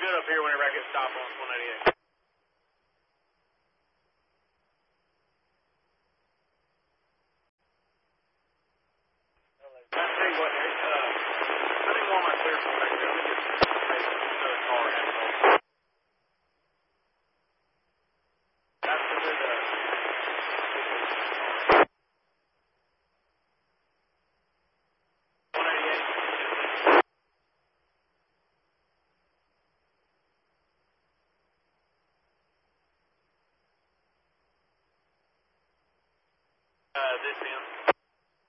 good up here whenever I get stopped on 188. I tell you what, I didn't want my clear from back there. Let me just take another car and go. That's the good, 188. This end.